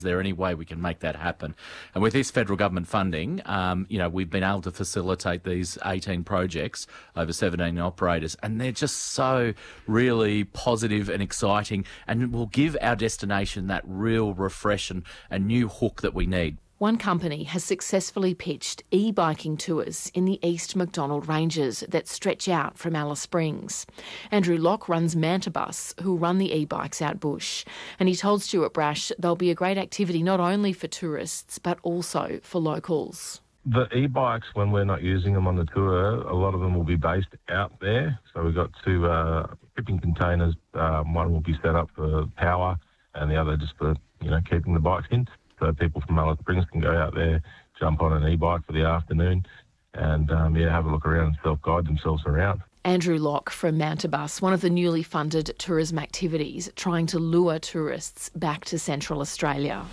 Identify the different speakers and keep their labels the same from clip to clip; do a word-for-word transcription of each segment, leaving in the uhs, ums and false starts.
Speaker 1: Is there any way we can make that happen? And with this federal government funding, um, you know, we've been able to facilitate these eighteen projects over seventeen operators, and they're just so really positive and exciting, and will give our destination that real refresh and, and new hook that we need.
Speaker 2: One company has successfully pitched e-biking tours in the East Macdonald Ranges that stretch out from Alice Springs. Andrew Locke runs Mantabus, who'll run the e-bikes out bush. And he told Stuart Brash they'll be a great activity not only for tourists, but also for locals.
Speaker 3: The e-bikes, when we're not using them on the tour, a lot of them will be based out there. So we've got two uh, shipping containers. Um, one will be set up for power and the other just for, you know, keeping the bikes in. So people from Alice Springs can go out there, jump on an e-bike for the afternoon and, um, yeah, have a look around and self-guide themselves around.
Speaker 2: Andrew Locke from Mantabus, one of the newly funded tourism activities trying to lure tourists back to Central Australia.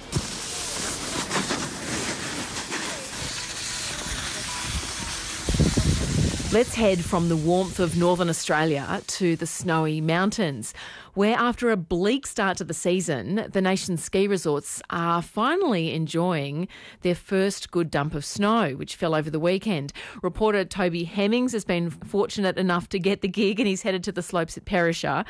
Speaker 2: Let's head from the warmth of northern Australia to the snowy mountains, where after a bleak start to the season, the nation's ski resorts are finally enjoying their first good dump of snow, which fell over the weekend. Reporter Toby Hemmings has been fortunate enough to get the gig, and he's headed to the slopes at Perisher.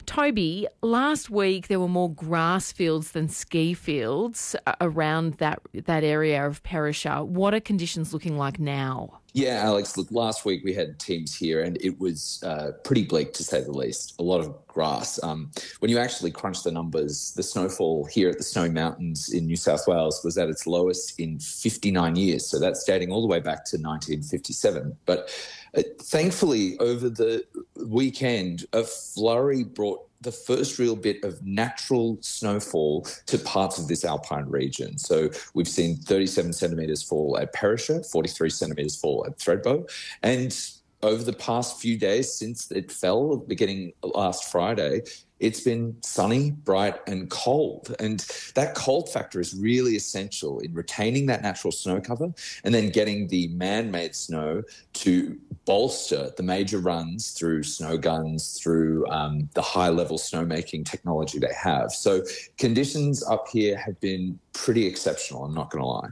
Speaker 2: Toby, last week there were more grass fields than ski fields around that, that area of Perisher. What are conditions looking like now?
Speaker 4: Yeah, Alex, look, last week we had teams here and it was uh, pretty bleak, to say the least. A lot of grass. Um, when you actually crunch the numbers, the snowfall here at the Snowy Mountains in New South Wales was at its lowest in fifty-nine years. So that's dating all the way back to nineteen fifty-seven. But uh, thankfully, over the weekend, a flurry brought the first real bit of natural snowfall to parts of this alpine region. So we've seen thirty-seven centimetres fall at Perisher, forty-three centimetres fall at Thredbo. And over the past few days since it fell, beginning last Friday, it's been sunny, bright and cold. And that cold factor is really essential in retaining that natural snow cover and then getting the man-made snow to bolster the major runs through snow guns, through um, the high-level snowmaking technology they have. So conditions up here have been pretty exceptional, I'm not going to lie.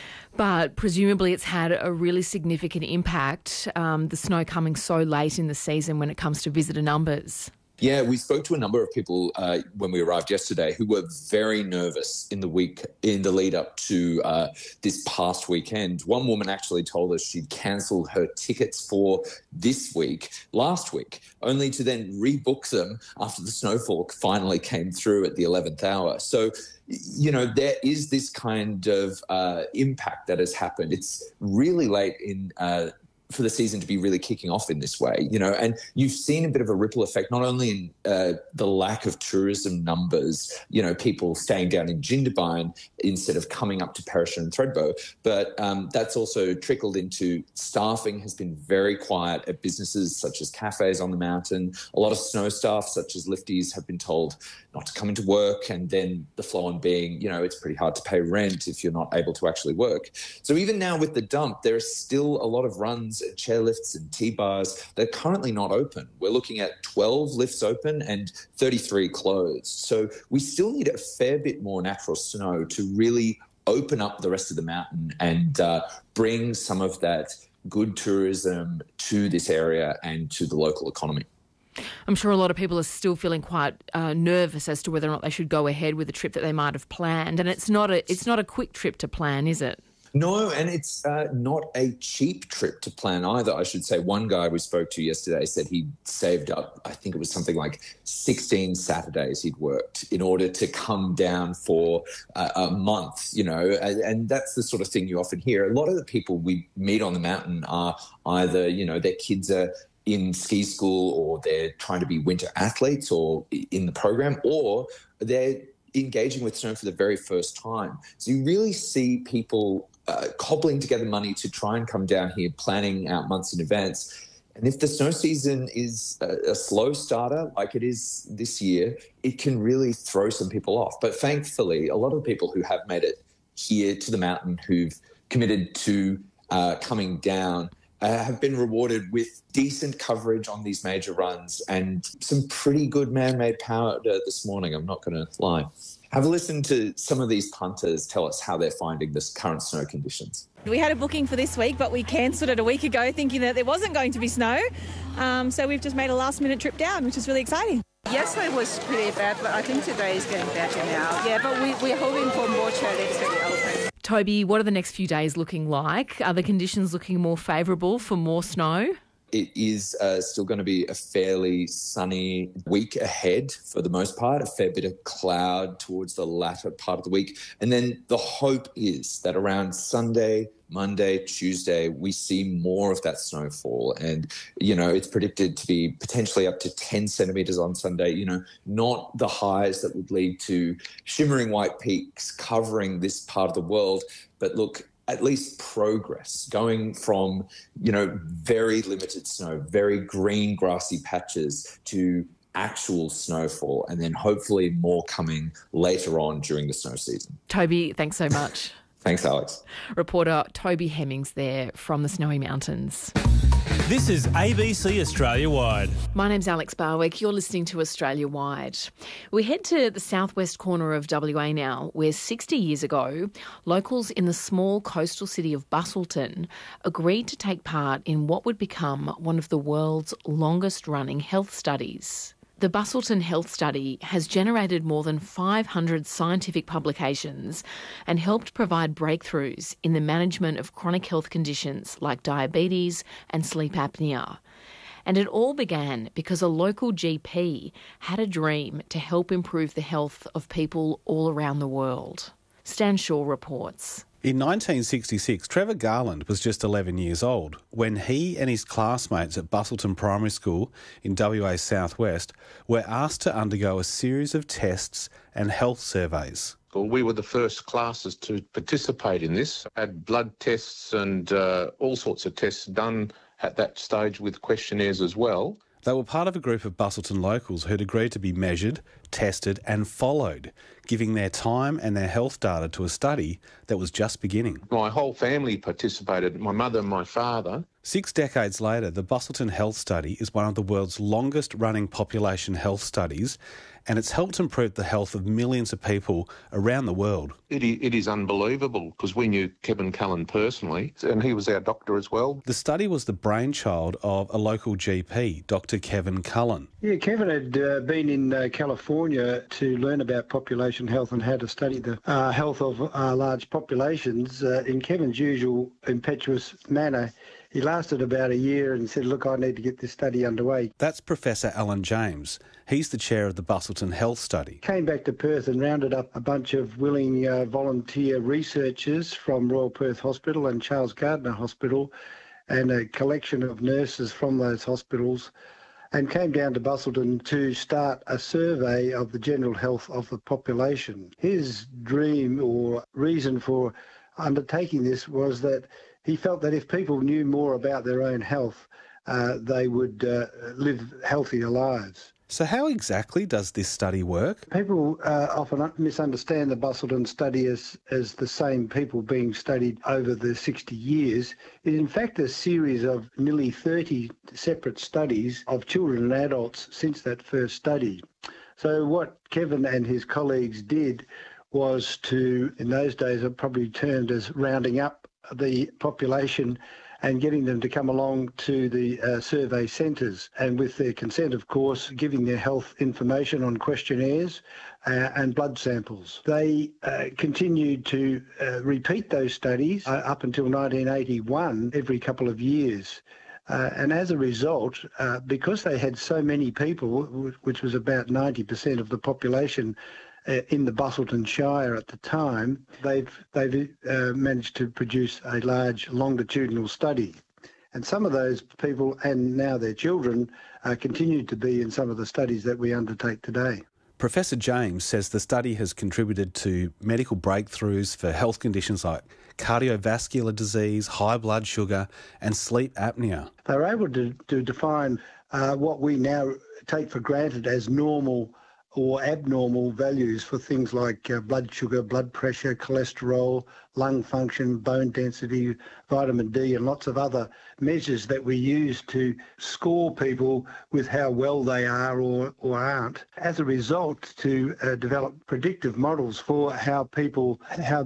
Speaker 2: But presumably it's had a really significant impact, um, the snow coming so late in the season when it comes to visitor numbers.
Speaker 4: Yeah, we spoke to a number of people uh, when we arrived yesterday who were very nervous in the week, in the lead up to uh, this past weekend. One woman actually told us she'd cancelled her tickets for this week, last week, only to then rebook them after the snowfall finally came through at the eleventh hour. So, you know, there is this kind of uh, impact that has happened. It's really late in uh for the season to be really kicking off in this way, you know, and you've seen a bit of a ripple effect, not only in uh, the lack of tourism numbers, you know, people staying down in Jindabyne instead of coming up to Perisher and Thredbo, but um, that's also trickled into staffing has been very quiet at businesses such as cafes on the mountain. A lot of snow staff, such as lifties, have been told not to come into work, and then the flow on being, you know, it's pretty hard to pay rent if you're not able to actually work. So even now with the dump, there is still a lot of runs and chairlifts and T-bars that are currently not open. We're looking at twelve lifts open and thirty-three closed. So we still need a fair bit more natural snow to really open up the rest of the mountain and uh, bring some of that good tourism to this area and to the local economy.
Speaker 2: I'm sure a lot of people are still feeling quite uh, nervous as to whether or not they should go ahead with the trip that they might have planned. And it's not a it's not a quick trip to plan, is it?
Speaker 4: No, and it's uh, not a cheap trip to plan either, I should say. One guy we spoke to yesterday said he'd saved up, I think it was something like sixteen Saturdays he'd worked in order to come down for uh, a month, you know, and, and that's the sort of thing you often hear. A lot of the people we meet on the mountain are either, you know, their kids are in ski school or they're trying to be winter athletes or in the program, or they're engaging with snow for the very first time. So you really see people uh, cobbling together money to try and come down here, planning out months in advance. And if the snow season is a, a slow starter, like it is this year, it can really throw some people off. But thankfully, a lot of the people who have made it here to the mountain, who've committed to uh, coming down, Uh, have been rewarded with decent coverage on these major runs and some pretty good man-made powder this morning, I'm not going to lie. Have a listen to some of these punters tell us how they're finding this current snow conditions.
Speaker 5: We had a booking for this week, but we cancelled it a week ago thinking that there wasn't going to be snow. Um, so we've just made a last-minute trip down, which is really exciting.
Speaker 6: Yesterday was pretty bad, but I think today is getting better now. Yeah, but we, we're hoping for more chairlifts to be open.
Speaker 2: Toby, what are the next few days looking like? Are the conditions looking more favourable for more snow?
Speaker 4: It is uh, still going to be a fairly sunny week ahead for the most part, a fair bit of cloud towards the latter part of the week. And then the hope is that around Sunday, Monday, Tuesday, we see more of that snowfall. And, you know, it's predicted to be potentially up to ten centimetres on Sunday, you know, not the highs that would lead to shimmering white peaks covering this part of the world. But look, at least progress, going from, you know, very limited snow, very green grassy patches to actual snowfall, and then hopefully more coming later on during the snow season.
Speaker 2: Toby, thanks so much.
Speaker 4: Thanks, Alex.
Speaker 2: Reporter Toby Hemmings there from the Snowy Mountains.
Speaker 7: This is A B C Australia Wide.
Speaker 2: My name's Alex Barwick. You're listening to Australia Wide. We head to the southwest corner of W A now, where sixty years ago, locals in the small coastal city of Busselton agreed to take part in what would become one of the world's longest-running health studies. The Busselton Health Study has generated more than five hundred scientific publications and helped provide breakthroughs in the management of chronic health conditions like diabetes and sleep apnea. And it all began because a local G P had a dream to help improve the health of people all around the world. Stan Shaw reports.
Speaker 8: In nineteen sixty-six, Trevor Garland was just eleven years old when he and his classmates at Busselton Primary School in W A Southwest were asked to undergo a series of tests and health surveys.
Speaker 9: Well, we were the first classes to participate in this, had blood tests and uh, all sorts of tests done at that stage with questionnaires as well.
Speaker 8: They were part of a group of Busselton locals who'd agreed to be measured, tested and followed, giving their time and their health data to a study that was just beginning.
Speaker 9: My whole family participated, my mother and my father.
Speaker 8: Six decades later, the Busselton Health Study is one of the world's longest-running population health studies, and it's helped improve the health of millions of people around the world.
Speaker 9: It, it is unbelievable because we knew Kevin Cullen personally, and he was our doctor as well.
Speaker 8: The study was the brainchild of a local G P, Doctor Kevin Cullen.
Speaker 10: Yeah, Kevin had uh, been in uh, California to learn about population health and how to study the uh, health of uh, large populations. Uh, in Kevin's usual impetuous manner, he lasted about a year and said, look, I need to get this study underway.
Speaker 8: That's Professor Alan James. He's the chair of the Busselton Health Study.
Speaker 10: Came back to Perth and rounded up a bunch of willing uh, volunteer researchers from Royal Perth Hospital and Charles Gardner Hospital and a collection of nurses from those hospitals, and came down to Busselton to start a survey of the general health of the population. His dream or reason for undertaking this was that he felt that if people knew more about their own health, uh, they would uh, live healthier lives.
Speaker 8: So how exactly does this study work?
Speaker 10: People uh, often misunderstand the Busselton study as, as the same people being studied over the sixty years. It is in fact a series of nearly thirty separate studies of children and adults since that first study. So what Kevin and his colleagues did was to, in those days, are probably termed as rounding up the population and getting them to come along to the uh, survey centres, and with their consent, of course, giving their health information on questionnaires uh, and blood samples. They uh, continued to uh, repeat those studies uh, up until nineteen eighty-one, every couple of years. Uh, and as a result, uh, because they had so many people, which was about ninety percent of the population uh, in the Busselton Shire at the time, they've, they've uh, managed to produce a large longitudinal study. And some of those people, and now their children, uh, continue to be in some of the studies that we undertake today.
Speaker 8: Professor James says the study has contributed to medical breakthroughs for health conditions like cardiovascular disease, high blood sugar and sleep apnea.
Speaker 10: They were able to, to define uh, what we now take for granted as normal or abnormal values for things like uh, blood sugar, blood pressure, cholesterol, lung function, bone density, vitamin D, and lots of other measures that we use to score people with how well they are or, or aren't. As a result, to uh, develop predictive models for how people, how